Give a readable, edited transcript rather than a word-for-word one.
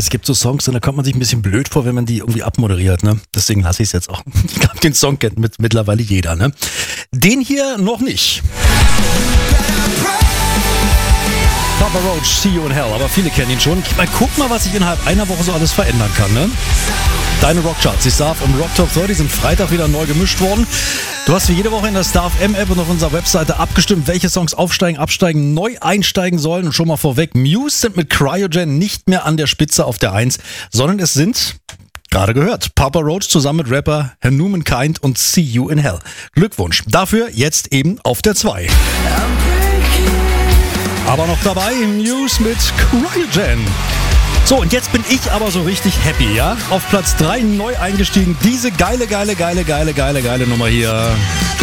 es gibt so Songs, und da kommt man sich ein bisschen blöd vor, wenn man die irgendwie abmoderiert, ne? Deswegen lasse ich es jetzt auch. Ich glaube, den Song kennt mittlerweile jeder, ne? Den hier noch nicht. Papa Roach, See You in Hell, aber viele kennen ihn schon. Guck mal, was sich innerhalb einer Woche so alles verändern kann, ne? Deine Rockcharts, die Star FM Rock Top 30 sind Freitag wieder neu gemischt worden. Du hast wie jede Woche in der Star FM App und auf unserer Webseite abgestimmt, welche Songs aufsteigen, absteigen, neu einsteigen sollen. Und schon mal vorweg, Muse sind mit Cryogen nicht mehr an der Spitze auf der 1, sondern es sind, gerade gehört, Papa Roach zusammen mit Rapper Herr Humankind und See You in Hell. Glückwunsch. Dafür jetzt eben auf der 2. Aber noch dabei, Muse mit Cryogen. So, und jetzt bin ich aber so richtig happy, ja? Auf Platz 3 neu eingestiegen, diese geile Nummer hier.